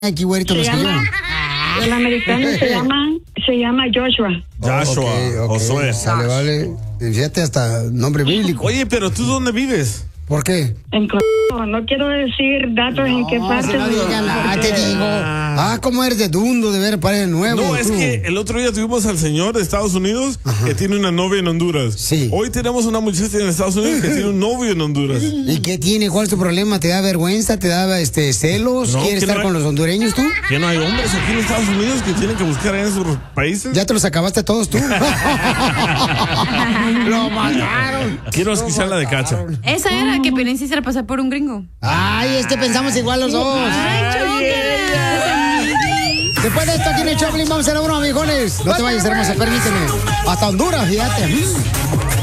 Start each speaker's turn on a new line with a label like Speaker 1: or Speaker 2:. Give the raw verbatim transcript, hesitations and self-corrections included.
Speaker 1: Aquí, güerito,
Speaker 2: se llama, el americano se llama, se llama Joshua.
Speaker 3: Joshua,
Speaker 1: okay, okay.
Speaker 3: Josué.
Speaker 1: Sale, vale. Fíjate, hasta nombre bíblico.
Speaker 3: Oye, pero ¿tú dónde vives?
Speaker 1: ¿Por qué?
Speaker 2: En Co- no quiero decir datos no, en qué parte.
Speaker 1: Si no digan nada, te digo. Ah, ¿cómo eres de dundo de ver padre nuevo?
Speaker 3: No, es
Speaker 1: tú.
Speaker 3: que el otro día tuvimos al señor de Estados Unidos Ajá. que tiene una novia en Honduras.
Speaker 1: Sí.
Speaker 3: Hoy tenemos una muchacha en Estados Unidos que tiene un novio en Honduras.
Speaker 1: ¿Y qué tiene? ¿Cuál es tu problema? ¿Te da vergüenza? ¿Te da este celos?
Speaker 3: No,
Speaker 1: ¿Quieres estar
Speaker 3: no hay,
Speaker 1: con los hondureños tú?
Speaker 3: Que no hay hombres aquí en Estados Unidos que tienen que buscar en esos países.
Speaker 1: ¿Ya te los acabaste todos tú? Lo mataron.
Speaker 3: Quiero escuchar la de Cacha.
Speaker 4: Esa era que Pelín sí se la pasó por un gringo.
Speaker 1: Ay, es que pensamos igual los dos.
Speaker 4: Ay, chóquela.
Speaker 1: Después de esto aquí en el Choplin vamos a hacer uno, amigones. No te vayas, hermosa, permíteme. Hasta Honduras, fíjate.